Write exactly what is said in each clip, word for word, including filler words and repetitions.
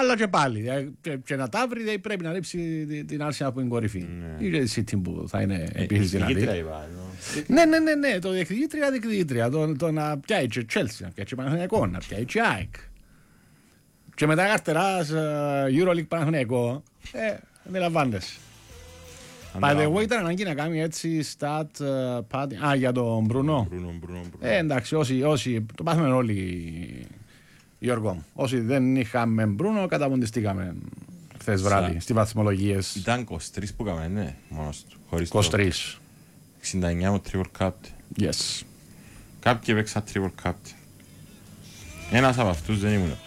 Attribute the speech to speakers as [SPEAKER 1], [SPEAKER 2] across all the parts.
[SPEAKER 1] Αλλά και πάλι. Και, και να τα βρει πρέπει να ρίψει την Arsenal από την κορυφή. Ή και η City που θα είναι επίσης δυνατή. Ναι, ναι, ναι, ναι. Το διεκδικήτρια, διεκδικήτρια. Το, το να πιάει και Chelsea, να πιάει και Παναθηναϊκό, να πιάει και ΑΕΚ. Και μετά καρτεράς Euroleague Παναθηναϊκό. Ε, αντιλαμβάνεσαι. By the way, ήταν ανάγκη να κάνει έτσι stat party. Α, για τον Μπρουνό. Ε, εντάξει, όσοι, όσοι το πάθαμε όλοι, Γιώργο μου. Όσοι δεν είχαμε Μπρούνο, καταποντιστήκαμε χθες βράδυ στις βαθμολογίες.
[SPEAKER 2] Ήταν είκοσι τρεις που έκαμε, ναι, μόνος του.
[SPEAKER 1] είκοσι τρεις.
[SPEAKER 2] εξήντα εννιά μου triple captain.
[SPEAKER 1] Yes.
[SPEAKER 2] Κάποιοι έπαιξαν triple captain. Ένας από αυτούς δεν ήμουν.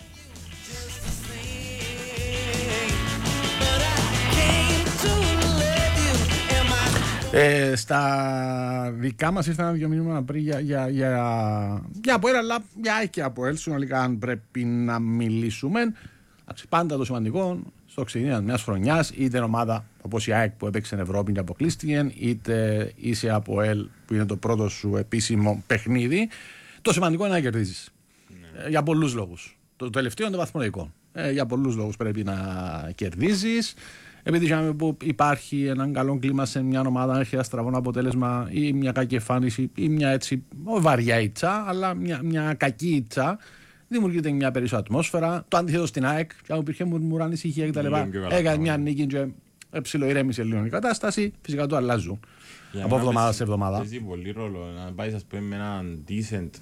[SPEAKER 1] Ε, στα δικά μας ήρθαν δύο μήνυμα πριν για, για, για, για Αποέλ, αλλά για και Αποέλ, συνολικά αν πρέπει να μιλήσουμε. Πάντα το σημαντικό στο ξεκίνημα μιας χρονιάς, είτε ομάδα όπως η ΑΕΚ που έπαιξε στην Ευρώπη και αποκλείστηκε, είτε είσαι Αποέλ που είναι το πρώτο σου επίσημο παιχνίδι. Το σημαντικό είναι να κερδίζεις. Ναι. Ε, για πολλούς λόγους. Το τελευταίο είναι το βαθμολογικό. Ε, για πολλούς λόγους πρέπει να κερδίζεις. Επειδή που υπάρχει έναν καλό κλίμα σε μια ομάδα, αν έχει ένα στραβό αποτέλεσμα ή μια κακή εμφάνιση ή μια έτσι βαριά ήτσα, αλλά μια, μια κακή ήτσα, δημιουργείται μια περισσότερη ατμόσφαιρα. Το αντίθετο στην ΑΕΚ, και αν υπήρχε μουρμουρά, ανησυχία κτλ. Έκανε μια νίκη και ψιλοειρέμησε λίγο η κατάσταση, φυσικά το αλλάζουν για από εβδομάδα σε εβδομάδα.
[SPEAKER 2] Παίζει πολύ ρόλο να πάει ας πούμε, με έναν decent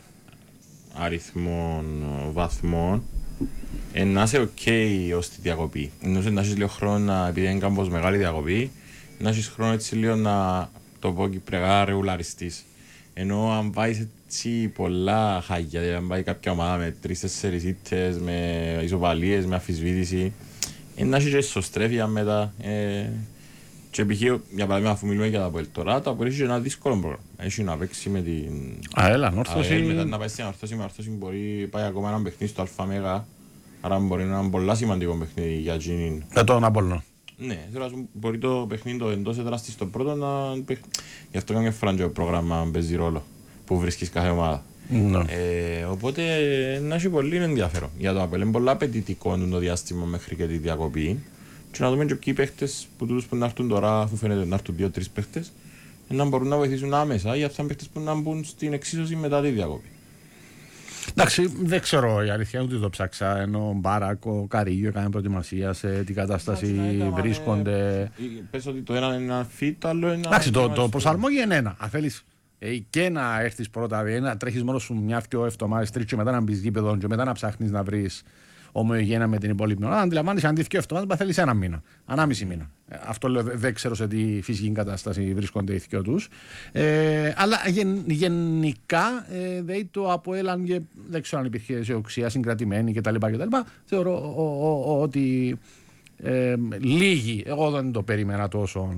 [SPEAKER 2] αριθμό βαθμών. Ε, να είσαι οκ ως τη διακοπή. Ενώ να έχεις λίγο χρόνο να, επειδή είναι κάμπος μεγάλη διακοπή, να έχεις χρόνο έτσι λίγο να το πω κυπριακά ρεουλαριστείς. Ενώ αν πάει έτσι πολλά χάγια, δηλαδή αν πάει κάποια ομάδα με τρεις-τέσσερις ήττες, με ισοπαλίες, με αμφισβήτηση, ε, να έχεις και ισοστρέφεια μετά. Ε, και π.χ. για παράδειγμα αφού μιλούμε για τα Αποέλ τώρα, το Αποέλ έχει ένα δύσκολο πρόγραμμα. Έχει να παίξει με την...
[SPEAKER 1] Α, έλα, ανόρθωση...
[SPEAKER 2] Α, μετά να πάει στην ανόρθωση, με ανόρθωση μπορεί πάει ακόμα ένα παιχνίδι στο ΑΜΕΓΑ. Άρα μπορεί να είναι ένα πολύ σημαντικό παιχνίδι για Τζινίν.
[SPEAKER 1] Για τον Απόλλωνα.
[SPEAKER 2] Ναι, μπορεί το παιχνίδι το εντός έδρας στο πρώτο να... Γι' αυτό κάνει φραντζό πρόγραμμα παίζει ρόλο που βρίσκεις κάθε ομάδα.
[SPEAKER 1] No.
[SPEAKER 2] Ε, οπότε να έχει πολύ ενδιαφέρον. Για το Αποέλ είναι πολύ απαιτητικό το διάστημα μέχρι και τη διακοπή. Και να δούμε και ποιοι παίχτες που τούτους που να έρθουν τώρα, αφού φαίνεται να έρθουν δύο-τρεις παίχτες, να μπορούν να βοηθήσουν άμεσα για αυτά παίχτες που να μπουν στην εξίσωση μετά τη διακοπή.
[SPEAKER 1] Εντάξει, δεν ξέρω η αλήθεια, ούτε το ψάξα. Ενώ ο Μπάρακ, ο Καρίγιο έκανε προετοιμασία σε τι κατάσταση βρίσκονται.
[SPEAKER 2] Πες ότι το ένα είναι ένα fit, το άλλο είναι ένα.
[SPEAKER 1] Εντάξει, το, το προσαρμόγει είναι ένα. Αν θέλεις και να έρθεις πρώτα, να τρέχεις μόνο σου μια-δυο εβδομάδες, τρεις και μετά να μπεις γήπεδο και μετά να ψάχνεις να βρεις ομοιογένεια με την υπόλοιπη ομάδα. Αντιλαμβάνεσαι, αν δει δύο εβδομάδες, θα θέλεις ένα μήνα, ανάμιση μήνα. Αυτό λέω, δεν ξέρω σε τι φυσική κατάσταση βρίσκονται οι δυο τους. Ε, αλλά γεν, γενικά, ε, δηλαδή το Αποέλ, και δεν ξέρω αν υπήρχε αισιοδοξία συγκρατημένη κτλ. Θεωρώ ο, ο, ο, ότι ε, λίγοι, εγώ δεν το περίμενα τόσο.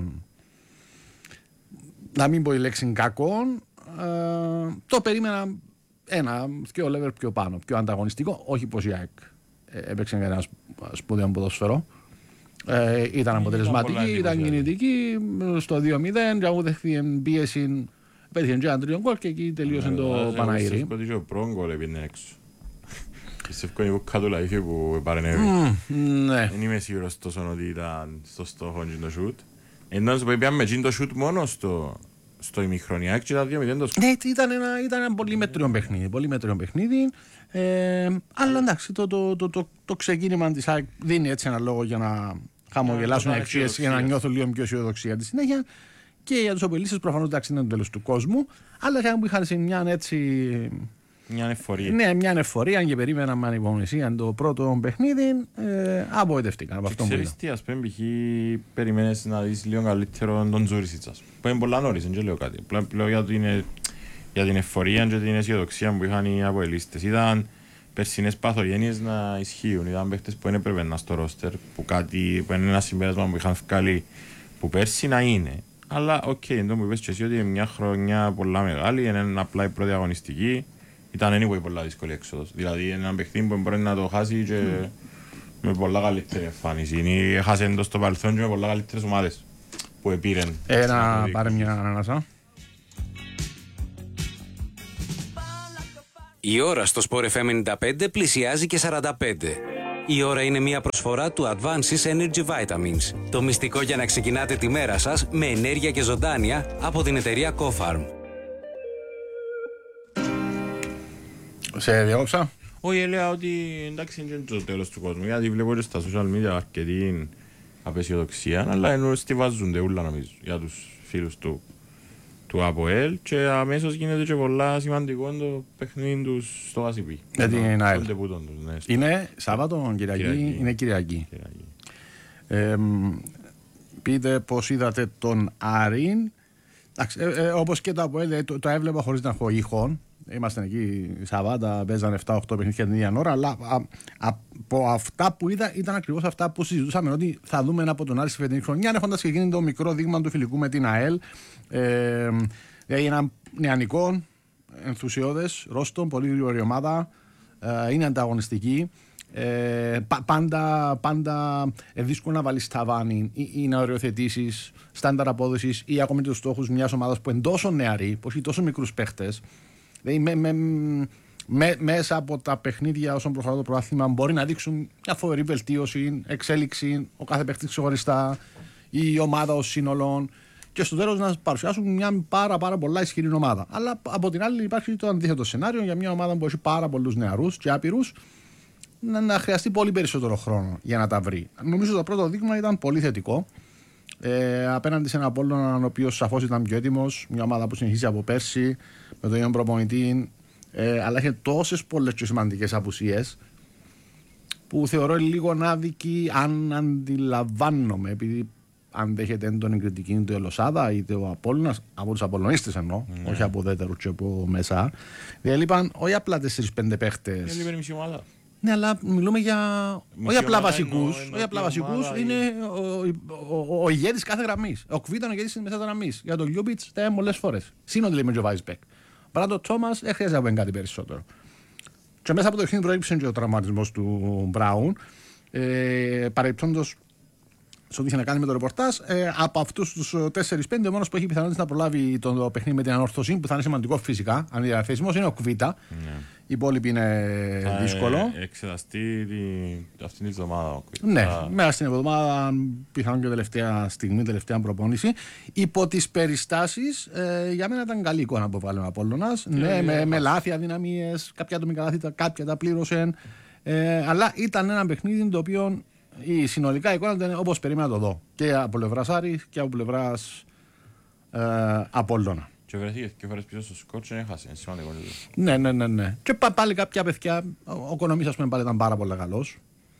[SPEAKER 1] Να μην πω η λέξη κακό, ε, το περίμενα ένα, δύο level πιο πάνω, πιο ανταγωνιστικό, όχι πως η ΑΕΚ έπαιξε ένα σπουδαίο ποδόσφαιρο. Ε, ήταν αποτελεσματική, ήταν κινητική, στο δύο μηδέν, και εγώ δέχτηκε πίεση, πέτυχε και ένα τρίτο γκολ και εκεί τελείωσε το Παναήρι.
[SPEAKER 2] Εγώ πιστεύω ότι ο πρώτο γκολ έπαιρνε έξω. Πιστεύω είναι κάτω λαϊκή που παρενέβη. Δεν είμαι σίγουρος τόσο ότι ήταν στο στόχο και το σούτ. Ενώ σου πήγαμε και το σούτ μόνο στο... στο ημιχρονιά και τα δύο μηδέν το σκορ.
[SPEAKER 1] Ναι, ήταν ένα, ήταν ένα πολύ μέτριο παιχνίδι. Πολύ μέτριο παιχνίδι. Ε, αλλά εντάξει, το, το, το, το, το ξεκίνημα της ΑΕΚ δίνει έτσι ένα λόγο για να χαμογελάσουν εξίες, για να νιώθουν λίγο πιο αισιοδοξία τη συνέχεια. Και για τους απολύσεις προφανώς εντάξει είναι το τέλος του κόσμου. Αλλά για που είχαν σε μια έτσι.
[SPEAKER 2] Μια εφορία.
[SPEAKER 1] Ναι, μια εφορία και περίμεναν με ανυπομονησία το πρώτο παιχνίδι. Ε, απογοητευτήκαν από αυτό που
[SPEAKER 2] ξέρεις τι, ας πούμε, π.χ. περιμένεις να δεις λίγο καλύτερο τον Τζούρισιτς. Που είναι πολλά νωρίς, δεν λέω κάτι. Πλέον για, για την εφορία και την αισιοδοξία που είχαν οι αποελίστες. Είδαν περσινές παθογένειες να ισχύουν. Είδαν παίχτες που δεν έπρεπε να στο ρόστερ, που, κάτι, που είναι ένα συμπέρασμα που είχαν βγάλει που πέρσι να είναι. Αλλά οκ, okay, εντός μου είπες και εσύ ότι είναι μια χρονιά πολλά μεγάλη, είναι απλά η πρώτη αγωνιστική. Ήταν anyway πολλά δύσκολη έξοδος. Δηλαδή είναι ένα παιχνίδι που μπορεί να το χάσει και mm. με πολλά καλύτερη εμφάνιση. Έχασε εντός το παρελθόν και με πολλά καλύτερες ομάδες που επήρεν.
[SPEAKER 1] Ένα πάρε μια ανανάσα.
[SPEAKER 3] Η ώρα στο Sport εφ εμ ενενήντα πέντε πλησιάζει και σαράντα πέντε. Η ώρα είναι μια προσφορά του Advances Energy Vitamins. Το μυστικό για να ξεκινάτε τη μέρα σας με ενέργεια και ζωντάνια από την εταιρεία Cofarm.
[SPEAKER 1] Σε διάκοψα.
[SPEAKER 2] Όχι, έλεγα ότι εντάξει είναι το τέλος του κόσμου, γιατί βλέπω και στα social media αρκετή απεσιοδοξία, αλλά ενώ στιβάζονται όλα νομίζω για τους φίλους του, του ΑΠΟΕΛ και αμέσως γίνεται και πολλά σημαντικό το παιχνίδι τους στο ΑΣΥΠ.
[SPEAKER 1] Με την ΑΕΛ.
[SPEAKER 2] Ναι,
[SPEAKER 1] είναι Σάββατο, Κυριακή,
[SPEAKER 2] Κυριακή.
[SPEAKER 1] είναι Κυριακή.
[SPEAKER 2] Κυριακή.
[SPEAKER 1] Ε, πείτε πώς είδατε τον Άρην. Ε, ε, όπως και το ΑΠΟΕΛ, το, το έβλεπα χωρίς να έχω ήχον. Είμαστε εκεί Σαββάτα, παίζανε επτά οκτώ παιχνίδια την ίδια ώρα, αλλά α, από αυτά που είδα ήταν ακριβώς αυτά που συζητούσαμε, ότι θα δούμε ένα από τον Άρη στη φετινή χρονιά, έχοντας και γίνει το μικρό δείγμα του φιλικού με την ΑΕΛ. Ε, δηλαδή ένα νεανικό, ενθουσιώδες, ρόστο, πολύ γρήγορη ομάδα, ε, είναι ανταγωνιστική. Ε, πα, πάντα πάντα ε, δύσκολο να βάλεις ταβάνι ή, ή να οριοθετήσεις στάνταρ απόδοσης ή ακόμη τους στόχους μιας ομάδας που είναι τόσο νεαρή, που έχει τόσο μικρούς παίχτες. Δηλαδή, με, με, με, μέσα από τα παιχνίδια όσον προχωρά το πρωτάθλημα μπορεί να δείξουν μια φοβερή βελτίωση, εξέλιξη, ο κάθε παίχτης ξεχωριστά, η ομάδα ως σύνολο και στο τέλος να παρουσιάσουν μια πάρα, πάρα πολλά ισχυρή ομάδα. Αλλά από την άλλη υπάρχει το αντίθετο σενάριο για μια ομάδα που έχει πάρα πολλούς νεαρούς και άπειρους να, να χρειαστεί πολύ περισσότερο χρόνο για να τα βρει. Νομίζω το πρώτο δείγμα ήταν πολύ θετικό. Ε, απέναντι σε έναν Απόλλωνα ο οποίος σαφώς ήταν πιο έτοιμος, μια ομάδα που συνεχίζει από πέρσι με τον ίδιο προπονητή, ε, αλλά είχε τόσες πολλές και σημαντικές απουσίες που θεωρώ λίγο άδικη, αν αντιλαμβάνομαι, επειδή αν δέχεται έντονη κριτική είτε ο Λοσάδα είτε ο Απόλλωνας, από τους Απολλωνίστες εννοώ, ναι. Όχι από ουδέτερους και από μέσα. Δηλαδή είπαν όχι απλά τέσσερις πέντε παίχτες.
[SPEAKER 2] Είναι μισή ομάδα.
[SPEAKER 1] Ναι, αλλά μιλούμε για. Όχι απλά βασικούς. Όχι απλά βασικούς. Είναι ο, ο, ο, ο ηγέτης κάθε γραμμής. Ο Κβίτα είναι ο ηγέτης μέσα γραμμής. Για τον Λιούμπιτς τα πολλές φορές. Σύνονται λέει με τον Βάισμπεκ. Παρά τον Τόμας δεν χρειάζεται να πούμε κάτι περισσότερο. Και μέσα από το παιχνίδι προέκυψε και ο τραυματισμός του Μπράουν. Ε, Παρεμπιπτόντως, σε ό,τι είχε να κάνει με το ρεπορτάζ, ε, από αυτούς τους τέσσερις πέντε, ο μόνος που έχει πιθανότητα να προλάβει το παιχνίδι με την ανόρθωση, που θα είναι σημαντικό φυσικά, αν είναι διαθέσιμος, είναι ο Κβίτα. Ναι. Οι υπόλοιποι είναι θα δύσκολο.
[SPEAKER 2] Θα εξεταστεί τη... αυτή την εβδομάδα.
[SPEAKER 1] Ναι, θα... μέσα στην εβδομάδα, πιθανόν και τελευταία στιγμή, τελευταία προπόνηση. Υπό τις περιστάσεις, ε, για μένα ήταν καλή εικόνα που βάλε ο Απόλλωνας. Ναι, με, με λάθη, αδυναμίες, κάποια ατομικά λάθη, κάποια τα πλήρωσε. Ε, αλλά ήταν ένα παιχνίδι το οποίο. Η συνολικά εικόνα ήταν όπως περίμενα να το δω. Και από πλευράς Άρη και από πλευράς ε, Απόλλωνα.
[SPEAKER 2] Και βρεθήκε και φορές πίσω στο σκορ και έχασε. Σημαντικό.
[SPEAKER 1] Ναι, ναι, ναι, ναι. Και πάλι κάποια παιδιά. Ο Κονομής, ας πούμε, πάλι ήταν πάρα πολύ καλός.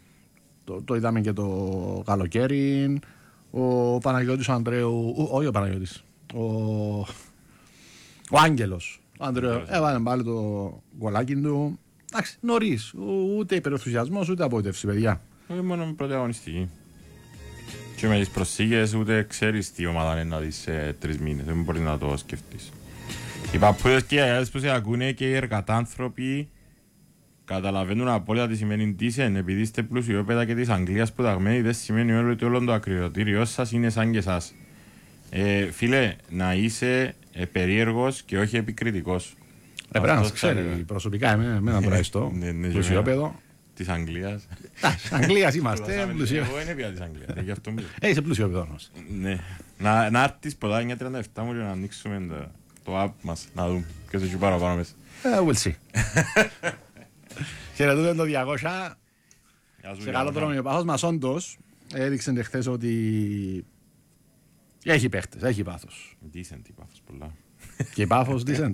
[SPEAKER 1] Το, το είδαμε και το καλοκαίρι. Ο Παναγιώτης ο Ανδρέου. Ο, όχι ο Παναγιώτης. Ο, ο Άγγελος. Ο Ανδρέου έβαλε πάλι το γκολάκι του. Εντάξει, νωρίς. Ούτε υπερενθουσιασμός ούτε απογοήτευση, παιδιά.
[SPEAKER 2] Όχι μόνο με πρωταγωνιστική. Και με τις προσήγες ούτε ξέρεις τι ομάδα είναι να δεις σε τρεις μήνες. Δεν μπορείς να το σκεφτείς. Οι παππούδες και οι αγιάδες που σε ακούνε και οι εργατάνθρωποι καταλαβαίνουν απόλυτα τι σημαίνει ντύσεν. Επειδή είστε πλουσιόπεδα και της Αγγλίας που ταγμένοι, δεν σημαίνει ότι όλο το ακριοτήριό σας είναι σαν και εσάς. Ε, φίλε, να είσαι ε, περίεργος και όχι επικριτικός.
[SPEAKER 1] Ε, πρέπει να ξέρει προσωπικά εμένα προαριστώ. Πλουσιόπεδο.
[SPEAKER 2] Της Αγγλίας.
[SPEAKER 1] Της Αγγλίας είμαστε.
[SPEAKER 2] Εγώ είναι πια της Αγγλίας.
[SPEAKER 1] Ε, είσαι πλούσιο παιδό μας.
[SPEAKER 2] Ναι. Να έρθεις πολλά εννιά τριάντα επτά μου και να ανοίξουμε το app μας. Να δούμε ποιος έχει παραπάνω μέσα.
[SPEAKER 1] We'll see. Χαιρετούμε το διακόσια. Σε καλό τρόπο ο πάθος μας όντως έδειξε χθες ότι έχει παίχτες, έχει πάθος.
[SPEAKER 2] Decent η πάθος πολλά.
[SPEAKER 1] Και πάθος decent.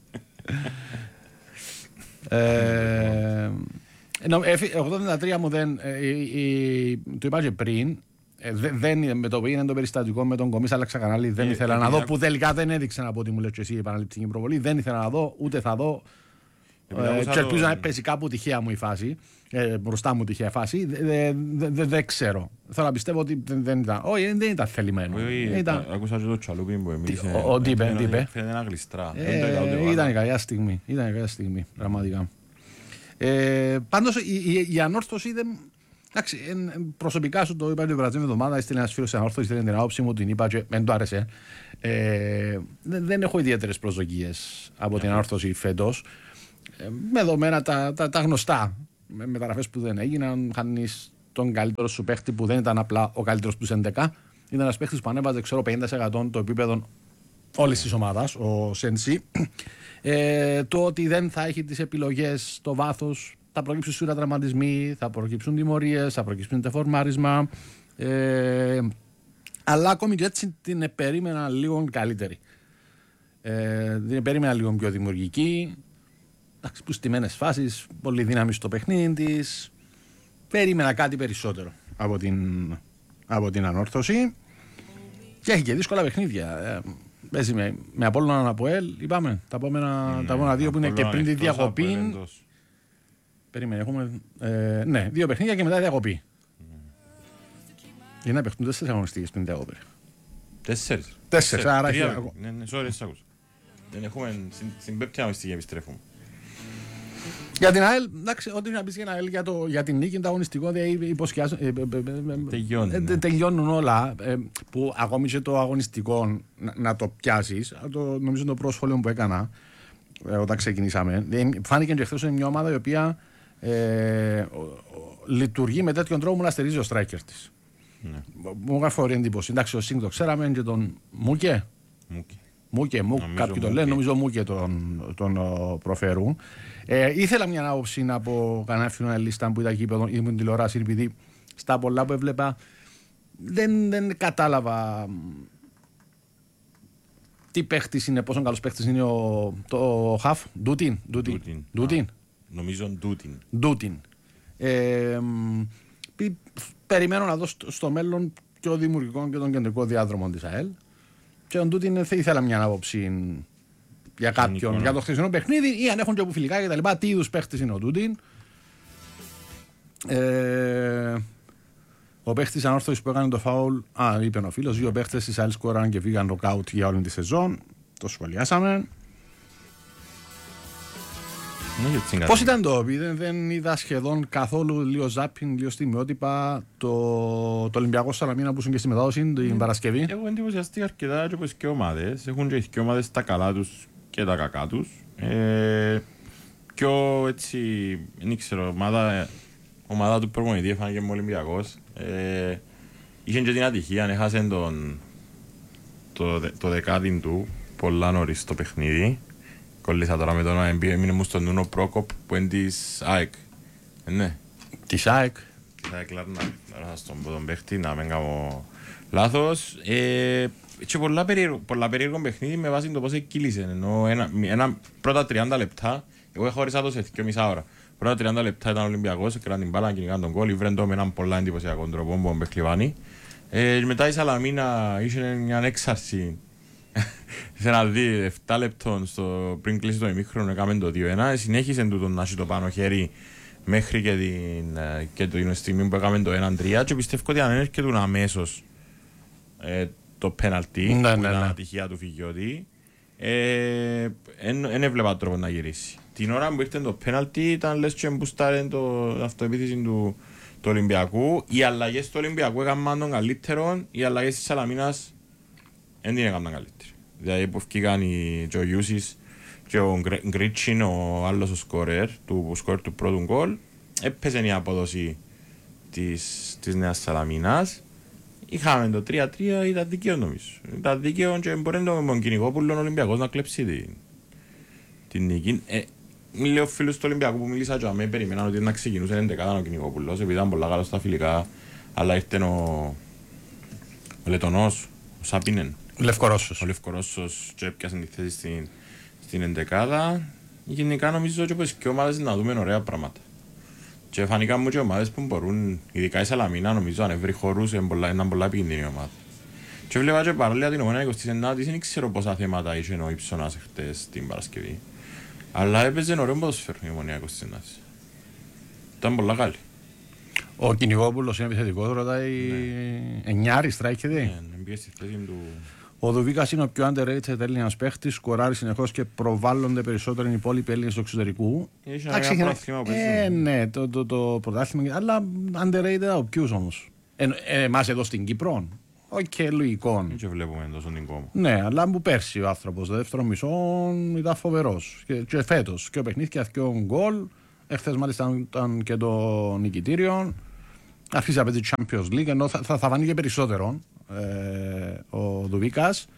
[SPEAKER 1] ογδόντα τρία μου δεν, ε, ε, το είπα και πριν, ε, δεν, με το που είναι το περιστατικό με τον Κομίς άλλαξα κανάλι, δεν ε, ήθελα ε, να ε, δω, ε, που τελικά δεν έδειξε από ό,τι μου λες και εσύ η επαναληπτική προβολή, δεν ήθελα να δω, ούτε θα δω, ε, και ελπίζω το... να πέσει κάπου τυχαία μου η φάση, ε, μπροστά μου τυχαία φάση, δεν δε, δε, δε ξέρω. Θέλω να πιστεύω ότι δεν, δεν ήταν, όχι, δεν ήταν θελημένο.
[SPEAKER 2] Άκουσα και το τσαλούπι που εμείς,
[SPEAKER 1] τι είπε, τι είπε.
[SPEAKER 2] Φαίνεται ένα γλιστρά.
[SPEAKER 1] Ήταν η καλιά στιγμή, ήταν η καλιά στιγμή, πραγματικά. Ε, πάντως η, η, η ανόρθωση δεν. Εντάξει, προσωπικά σου το είπα την περασμένη εβδομάδα, έστειλε ένας φίλος στην ανόρθωση, θέλει την άποψη μου, την είπα και δεν του άρεσε. Ε, δεν, δεν έχω ιδιαίτερες προσδοκίες από την ανόρθωση φέτος. Ε, με δεδομένα τα, τα, τα γνωστά. με μεταγραφές που δεν έγιναν. Χάνεις τον καλύτερο σου παίχτη που δεν ήταν απλά ο καλύτερος του έντεκα. Ήταν ένας παίχτης που ανέβαζε ξέρω, πενήντα τοις εκατό το επίπεδο όλης της ομάδας, ο Σενσί. Ε, το ότι δεν θα έχει τις επιλογές στο βάθος, θα προκύψουν σίγουρα τραυματισμοί, θα προκύψουν τιμωρίες, θα προκύψουν τεφορμάρισμα. Ε, αλλά ακόμη και έτσι την περίμενα λίγο καλύτερη. Ε, την περίμενα λίγο πιο δημιουργική. Που στημένες φάσεις, πολύ δύναμη στο παιχνίδι της. Περίμενα κάτι περισσότερο από την, από την ανόρθωση. Και έχει και δύσκολα παιχνίδια. Ε, παίζει με, με Απόλλωνα Αποέλ, είπαμε. Τα επόμενα, mm, τα επόμενα δύο που είναι και πριν τη διακοπή. Περίμενε, έχουμε. Ε, ναι, δύο παιχνίδια και μετά διακοπή. Mm. Για να παιχτούν τέσσερις αγωνιστικές πριν διακοπή.
[SPEAKER 2] Τέσσερις.
[SPEAKER 1] Τέσσερις, άρα έχει.
[SPEAKER 2] Ναι, ναι, sorry, άκουσα. Δεν έχουμε. Στην πέπτη αγωνιστική επιστρέφουμε.
[SPEAKER 1] Για την ΑΕΛ, εντάξει, ό,τι να πεις για την ΑΕΛ για, το, για την νίκη, το αγωνιστικό, τελειώνουν όλα. Ε, που ακόμη και το αγωνιστικό να, να το πιάσεις, το, νομίζω το πρόσφολιο που έκανα ε, όταν ξεκινήσαμε. Ε, φάνηκε και χθες είναι μια ομάδα η οποία ε, ο, ο, λειτουργεί με τέτοιον τρόπο που να στερίζει ο striker της. Ναι. Μου έκανε φοβερή εντύπωση. Εντάξει, ο Σίνγκ το ξέραμε και τον Μούκε. Μούκε. Μούκε, Μούκε, κάποιοι τον λένε, νομίζω Μούκε τον, τον ο, προφέρουν. Ε, ήθελα μια άποψη από κανένα φιλοναλίστα που ήταν εκεί ή την τηλεόραση, επειδή στα πολλά που έβλεπα δεν, δεν κατάλαβα τι παίχτης είναι, πόσο καλός παίχτης είναι ο, το Χαφ, Ντούτιν. Ντούτιν. Ντούτιν.
[SPEAKER 2] Νομίζω Ντούτιν.
[SPEAKER 1] Ντούτιν. Ε, περιμένω να δω στο, στο μέλλον πιο δημιουργικό και τον κεντρικό διάδρομο της ΑΕΛ. Και τον Τούτιν ήθελα μια άποψη για κάποιον, για το χθεσινό παιχνίδι ή αν έχουν και από φιλικά και τα λοιπά. Τι είδους παίχτης είναι ο Τούτιν. Ε, ο παίχτης ανόρθωσης που έκανε το φάουλ, α, είπε ο φίλος, δύο παίχτες της ΑΕΛ σκόραν και βγήκαν νοκάουτ για όλη τη σεζόν. Το σχολιάσαμε. Ναι, πώς ήταν το όπι, δεν, δεν είδα σχεδόν καθόλου, λίγο ζάπινγκ, λίγο στιγμιότυπα, το, το Ολυμπιακό Σαλαμίνα που ήσουν και στη μετάδοση την mm. Παρασκευή.
[SPEAKER 2] Έχω εντυπωσιαστεί αρκετά όπως και ομάδες, έχουν και οι ομάδες τα καλά τους και τα κακά τους. Ε, πιο έτσι, δεν ξέρω, ομάδα, ομάδα του προπονητή έφανε και ο Ολυμπιακός. Ε, είχε και την ατυχία, έχασε τον, το, το δεκάδιν του πολλά νωρίς το παιχνίδι. Κολλήσα τώρα με τον Α Εμ Πι, έμεινε μου στον Νούνο Πρόκοπ που είναι της ΑΕΚ. Ε, ναι.
[SPEAKER 1] Της ΑΕΚ.
[SPEAKER 2] Της ΑΕΚ Λάρνα. Τώρα στον τον παίχτη, να μην κάνω λάθος. Ε, και πολλά περίεργο, πολλά περίεργο παιχνίδι με βάση το πώς εκκύλησε. Ενώ ένα, ένα, πρώτα τριάντα λεπτά, εγώ έχω χωρίσα το σε δύο μισά ώρα. Πρώτα τριάντα λεπτά ήταν ο Ολυμπιακός, έκαναν την μπάλα, κυνηγαν τον κόλ, ήβρεν το με έναν πολλά εντυπωσιακό τρόπο που τον Μπεχλιβάνη. Ε, μετά η Σαλαμίνα είχε μια έξαρση. Σε ένα δύο επτά λεπτών στο, πριν κλείσει το ημίχρονο έκαμε το δύο ένα, συνέχισε τούτο να έχει το πάνω χέρι μέχρι και την, και την στιγμή που έκαμε το ένα τρία και πιστεύω ότι αν έρχεται αμέσως ε, το πέναλτι
[SPEAKER 1] ναι,
[SPEAKER 2] που
[SPEAKER 1] ναι,
[SPEAKER 2] ήταν
[SPEAKER 1] ναι.
[SPEAKER 2] ατυχία του Φιγιώτη δεν ε, έβλεπα τρόπο να γυρίσει. Την ώρα που ήρθε το πέναλτι ήταν λες και μπουστάρε το αυτοεπίθεση του, του Ολυμπιακού. Οι αλλαγές του Ολυμπιακού έκαναν τον καλύτερο, οι αλλαγές της Σαλαμίνας δεν την έκαναν καλύτερη. Δηλαδή που βγήκαν και ο Γιούσης και ο Γκρίτσιν, ο άλλος ο σκόρερ του σκόρερ του πρώτου γκολ, έπαιζε η απόδοση της, της Νέας Σαλαμίνας. Είχαμε το τρία τρία, ήταν δικαίω νομίζω. Ήταν δικαίω και μπορεί τον Κυνηγόπουλο ο Ολυμπιακός να κλέψει την, την νίκη. Ε, μιλάω ο φίλος του Ολυμπιακού που μίλησα και αμέ περιμέναν ότι να ξεκινούσε εντεκάτα ο Κυνηγόπουλος επειδή ήταν πολλά καλά στα φιλικά, αλλά ήρθε ο, ο Λετωνός, ο Σάπινεν.
[SPEAKER 1] Λευκορώσος.
[SPEAKER 2] Ο Λευκορώσος και έπιασε τη θέση στην, στην εντεκάδα. Γενικά νομίζω ότι όπως και ομάδες να δούμε ωραία πράγματα. Και φανικά μου και ομάδες που μπορούν, ειδικά η Σαλαμίνα νομίζω αν έβρει χώρους είναι πολλά επικίνδυνη ομάδα. Και βλέπα και παράλληλα την ομόνια εικοστή ενάτη, δεν ξέρω πόσα θέματα είχε ο Υψώνας χτες την Παρασκευή. Αλλά έπαιζε ωραίο ποδόσφαιρο η ομόνια εικοστή ενάτη. Ήταν πολλά καλή.
[SPEAKER 1] Ο Κυνηγόπουλος είναι επιθετικός, ρωτάει εννιάρη στράικεται.
[SPEAKER 2] Ναι, μπήκε στη θέση του...
[SPEAKER 1] Ο Δουβίκας είναι ο πιο underrated Έλληνας παίχτης, σκοράρει συνεχώς και προβάλλονται περισσότερο οι υπόλοιποι Έλληνες του εξωτερικού.
[SPEAKER 2] Έχει ένα μεγάλο πρωτάθλημα που
[SPEAKER 1] Ε, ναι, το, το, το πρωτάθλημα, αλλά underrated από ποιους όμως. Ε, ε, εμάς εδώ στην Κύπρο, όχι και λογικό.
[SPEAKER 2] Δεν βλέπουμε τόσο την κόμμα.
[SPEAKER 1] Ναι, αλλά που πέρσι ο άνθρωπος, δεύτερο μισό ήταν φοβερός. Και, και φέτος, και ο παιχνίδι και ο γκολ, Εχθές μάλιστα ήταν και το νικητήριο. Αρχίζει να παίζει Champions League, ενώ θα, θα, θα φανεί και περισσότερο ε, ο Δουβίκας.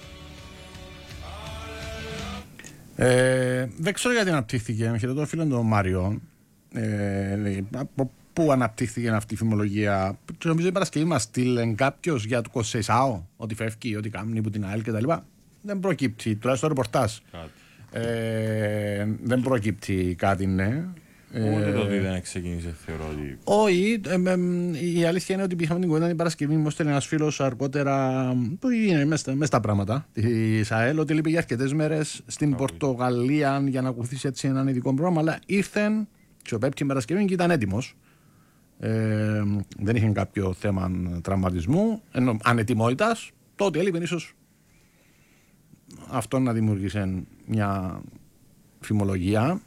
[SPEAKER 1] Ε, δεν ξέρω γιατί αναπτύχθηκε. Με χαιρετώ φίλο τον Μάριο. Ε, από πού αναπτύχθηκε αυτή η φημολογία? Νομίζω η Παρασκευή μας στείλε κάποιος για το Κοσσεϊσάο, ότι φεύγει, ότι κάνει που την ΑΕΛ κτλ. Δεν προκύπτει, τουλάχιστον ρεπορτάζ. Ε, δεν προκύπτει κάτι, ναι.
[SPEAKER 2] Ούτε το ότι δεν ξεκίνησε, θεωρώ ότι.
[SPEAKER 1] Όχι, ε, ε, η αλήθεια είναι ότι πήγαμε την κουβέντα την Παρασκευή. Μου έστειλε ένας φίλος αργότερα, που είναι μέσα στα πράγματα τη ΑΕΛ, ότι λείπει για αρκετές μέρες στην Πορτογαλία για να ακολουθήσει έτσι έναν ειδικό πρόγραμμα. Αλλά ήρθε και ο Πέπτη Παρασκευή και ήταν έτοιμος. Ε, δεν είχε κάποιο θέμα τραυματισμού, ενώ ανετοιμότητας. Το ότι έλειπε ίσως αυτό να δημιουργήσει μια φημολογία.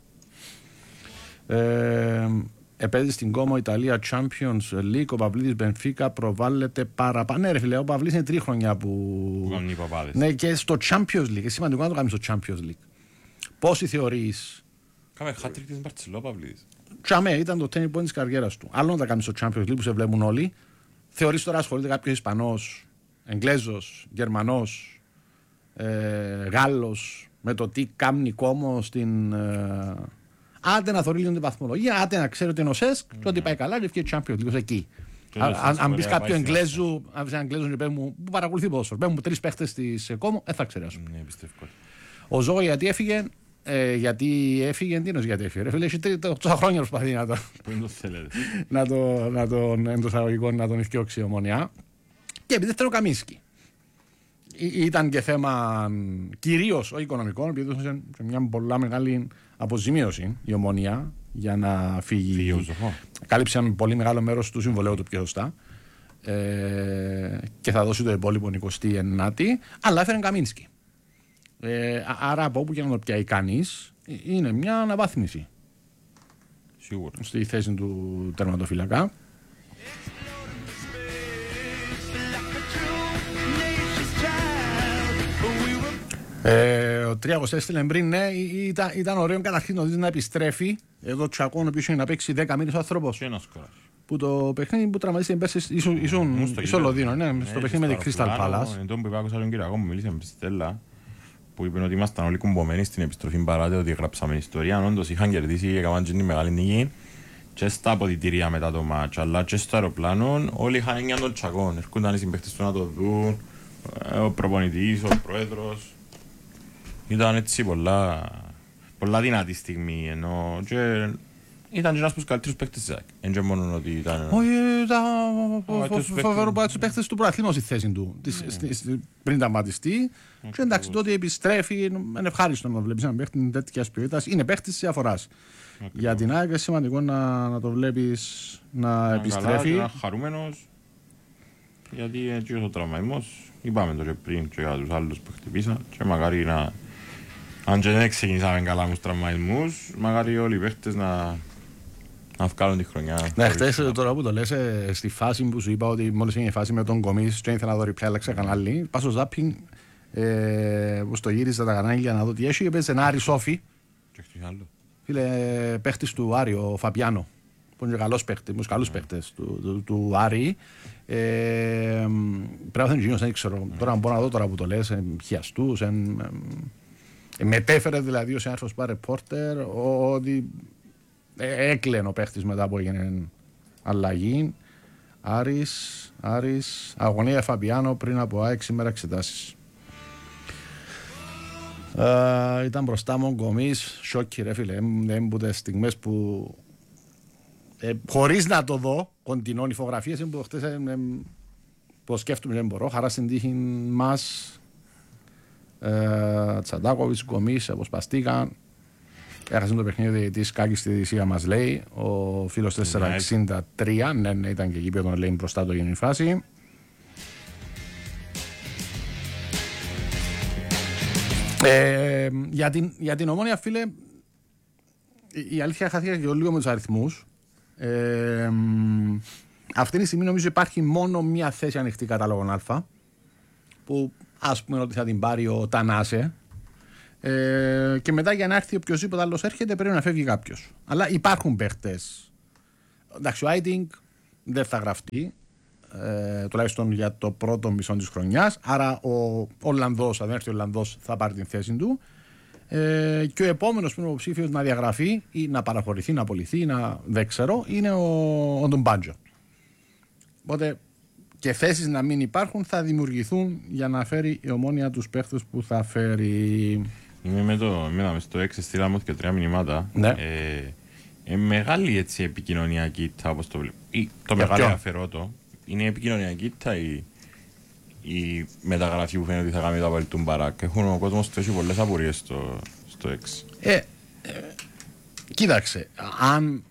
[SPEAKER 1] Ε, επέζησε στην Κόμο Ιταλία Champions League. Ο Παυλίδης Μπενφίκα προβάλλεται παραπάνω. Ναι, ρε φίλε, ο Παυλίδης είναι τρία χρόνια που.
[SPEAKER 2] Που κάνουν οι παπάδες.
[SPEAKER 1] Ναι, και στο Champions League. Είναι σημαντικό να το κάνεις στο Champions League. Πόσοι θεωρείς.
[SPEAKER 2] Κάμε χάτρικ της Μπαρτσελό, ο Παυλίδης.
[SPEAKER 1] Τσαμέ, ήταν το turning point της καριέρας του. Άλλο να τα κάνεις στο Champions League που σε βλέπουν όλοι. Θεωρείς τώρα ασχολείται κάποιος Ισπανός, Εγγλέζος, Γερμανός, ε, Γάλλος με το τι κάνει Κόμο στην. Ε, Άντε να θωρεί λίγο την βαθμολογία, άντε να ξέρει ότι είναι ο ΣΕΣΚ και ότι πάει καλά και βγει Champions League εκεί. Αν μπει κάποιο Εγγλέζου, αν πει Εγγλέζου που παρακολουθεί ποδόσφαιρο, παίρνουν μου τρει παίχτες της Κόμο, δεν θα ξέρει.
[SPEAKER 2] Ναι, πιστεύω.
[SPEAKER 1] Ο Ζώο γιατί έφυγε, ε, γιατί έφυγε, τι είναι γιατί έφυγε. Ρε φίλε, έχει τόσα χρόνια προσπαθεί να το.
[SPEAKER 2] Πού είναι το θέλετε.
[SPEAKER 1] να, το, να τον εντός αγωγικών να τον ευκαιόξει η Ομόνια. Και επειδή δεύτερο Καμίνσκι. Ήταν και θέμα κυρίως οικονομικών, επειδή έδωσε σε μια πολλά μεγάλη αποζημίωση η Ομόνια για να φύγει. Κάλυψε πολύ μεγάλο μέρος του συμβολέου του πιο σωστά. Ε, και θα δώσει το υπόλοιπο εικοστή ενάτη, αλλά έφερε Καμίνσκι. Ε, άρα από όπου και να το πιάει κανείς, είναι μια αναβάθμιση.
[SPEAKER 2] Σίγουρα.
[SPEAKER 1] Στη θέση του τερματοφύλακα. Ε, ο Τριάκος έστειλε πριν, ναι, ήταν, ήταν ωραίο καταρχήν να δεις να επιστρέφει. Εδώ τσακώνει ο οποίος είναι να παίξει δέκα μήνες ο άνθρωπος.
[SPEAKER 2] Και ένας κοράς.
[SPEAKER 1] Που το παιχνίδι που τραυματίστηκε πέρσι ήσουν στο Λονδίνο, ναι, στο παιχνίδι με την Crystal Palace.
[SPEAKER 2] Εν τον που είπα άκουσα τον Κυριακό μου μίλησε με τη Στέλλα, που είπε ότι ήμασταν όλοι κουμπωμένοι στην επιστροφή παράτε, ότι γράψαμε ιστορία. Όντως είχαν κερδίσει και έκαναν την μεγάλη νίκη και στα αποδυτήρια μετά το μάτς, αλλά και στο αεροπλάνο όλοι είχαν έννοια των τσακών. Ερχόνταν οι συμπαίχτες του να το δουν, ο προπονητής, ο πρόεδρος. Ήταν έτσι πολλά, πολλά δυνατή στιγμή, ενώ και ήταν και ένας από τους καλύτερους παίκτες της ΑΕΚ. Εν και μόνο ότι ήταν.
[SPEAKER 1] Όχι, ήταν φοβερό από τους παίκτες του προαθλήματος στη θέση του, πριν τραυματιστεί. Και εντάξει, τότε επιστρέφει, είναι ευχάριστο να βλέπεις έναν παίκτη τέτοιας ποιότητας. Είναι παίκτης της διαφοράς. Για την ΑΕΚ είναι σημαντικό να το βλέπεις να επιστρέφει.
[SPEAKER 2] Ήταν χαρούμενος, γιατί έτσι ο τραυματισμός, είπαμε το και πριν και για τους άλλους που χτυπήσαν και μακάρι να. Αν και δεν ξεκινήσαμε καλά με τους τραυματισμούς, μακάρι όλοι οι παίχτες να, να βγάλουν τη χρονιά.
[SPEAKER 1] Ναι, χτες τώρα που το λες, στη φάση που σου είπα ότι μόλις είναι η φάση με τον Κομίς και ήθελα να δω replay, άλλαξα κανάλι, πάω στο Zapping, ε, που στο γύριζα τα κανάλια για να δω τι έχει, έπαιζε ένα Άρη Σόφι.
[SPEAKER 2] Και τι άλλο.
[SPEAKER 1] Φίλε, παίχτης του Άρη, ο Φαπιάνο, που είναι καλός παίχτης, με τους καλούς παίχτες του, του, του Άρη. Ε, πρέπει να είναι γινός, δεν ξέρω. Τώρα μπορώ να δω τώρα που το λες, χιαστούς, μετέφερε δηλαδή ως ένας σπα ρεπόρτερ ότι έκλαινε ο παίχτης μετά που έγινε αλλαγή. Άρης, Άρης, αγωνία Φαμπιάνο πριν από ΑΕΚ σήμερα εξετάσεις. Uh, ήταν μπροστά μου ο Γκομής, σόκι ρε φίλε, έμπουτε στιγμές που ε, χωρίς να το δω, κοντινών υφογραφίες που χτες ε, ε, που σκέφτομαι δεν μπορώ, χαρά στην τύχη μας. Uh, Τσαντάκοβιτς, Γκομής, αποσπαστήκαν. Έχασαν το παιχνίδι της Κάκης στη διαιτησία μας λέει. Ο φίλος τετρακόσια εξήντα τρία, ναι, ναι, ήταν και εκεί που τον λέει μπροστά το γίνει η φάση. Ε, για, την, για την Ομόνια, φίλε, η, η αλήθεια χάθηκα και λίγο με τους αριθμούς. Ε, αυτή τη στιγμή νομίζω υπάρχει μόνο μία θέση ανοιχτή κατάλογον Α, που ας πούμε ότι θα την πάρει ο Τανάσε. Ε, και μετά για να έρθει οποιοδήποτε άλλο έρχεται πρέπει να φεύγει κάποιο. Αλλά υπάρχουν παίχτες. Εντάξει, ο Άιτινγκ δεν θα γραφτεί. Ε, τουλάχιστον για το πρώτο μισό της χρονιάς. Άρα ο Ολλανδός, αν έρθει ο Ολλανδός, θα πάρει την θέση του. Ε, και ο επόμενος που είναι υποψήφιος να διαγραφεί ή να παραχωρηθεί, να απολυθεί, να, δεν ξέρω, είναι ο, ο Ντομπάντζο. Οπότε και θέσεις να μην υπάρχουν θα δημιουργηθούν για να φέρει η Ομόνοια τους παίχτες που θα φέρει.
[SPEAKER 2] Είμαι με το, με στο έξι, στείλαμε και τρία μηνύματα.
[SPEAKER 1] Ναι.
[SPEAKER 2] Ε, ε, μεγάλη έτσι επικοινωνιακή τα, όπως το βλέπω. Ή, το
[SPEAKER 1] Για
[SPEAKER 2] μεγάλο
[SPEAKER 1] ποιο?
[SPEAKER 2] αφαιρώτο. Είναι επικοινωνιακή τα η, η μεταγραφή που φαίνεται ότι θα κάνει το Αποέλ του Μπαράκ. Έχουν ο κόσμος θέσει πολλές απορίες στο, στο έξι.
[SPEAKER 1] Ε, ε, κοίταξε, αν.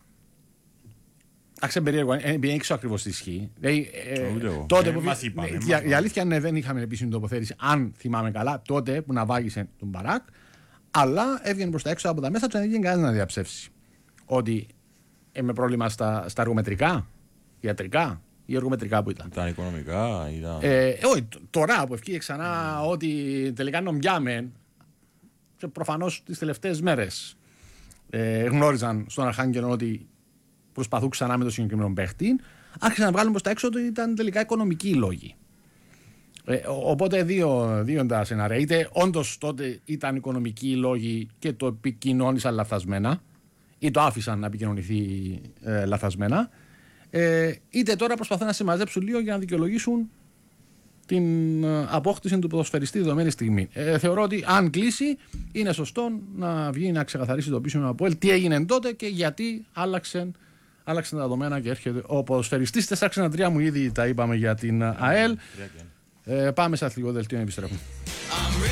[SPEAKER 1] Άξε περίεργο, επειδή δεν ξέρω ακριβώς τι ισχύει. Δηλαδή, ε, τότε
[SPEAKER 2] ε,
[SPEAKER 1] που.
[SPEAKER 2] μας είπαν,
[SPEAKER 1] ναι,
[SPEAKER 2] ε,
[SPEAKER 1] η,
[SPEAKER 2] μας
[SPEAKER 1] η αλήθεια είναι δεν είχαμε επίσημη τοποθέτηση, αν θυμάμαι καλά, τότε που να βάγισε τον Μπαράκ, αλλά έβγαινε προς τα έξω από τα μέσα του να δεν γίνει κανένα να διαψεύσει. Ότι είμαι πρόβλημα στα, στα αργομετρικά, ιατρικά ή αργομετρικά που ήταν.
[SPEAKER 2] Ήταν οικονομικά, ήταν.
[SPEAKER 1] Ε, όχι, τώρα που ευκήγε ξανά mm. ότι τελικά νομιάμε, προφανώς τις τελευταίες μέρες ε, γνώριζαν στον Αρχάγγελο ότι προσπαθούν ξανά με το συγκεκριμένο παίχτη, άρχισαν να βγάλουν προς τα έξω ότι ήταν τελικά οικονομικοί οι λόγοι. Ε, οπότε δύο, δύο είναι τα σενάρια. Είτε όντως τότε ήταν οικονομικοί οι λόγοι και το επικοινώνησαν λαθασμένα, ή το άφησαν να επικοινωνηθεί ε, λαθασμένα, ε, είτε τώρα προσπαθούν να συμμαζέψουν λίγο για να δικαιολογήσουν την ε, απόκτηση του ποδοσφαιριστή δεδομένη στιγμή. Ε, θεωρώ ότι αν κλείσει, είναι σωστό να βγει να ξεκαθαρίσει το πίσω από τι έγινε τότε και γιατί άλλαξαν. Άλλαξαν τα δεδομένα και έρχεται ο ποδοσφαιριστής. τέσσερα έξι τρία μου ήδη τα είπαμε για την ΑΕΛ. Ε, πάμε σε αθλητικό δελτίο να επιστρέφουμε.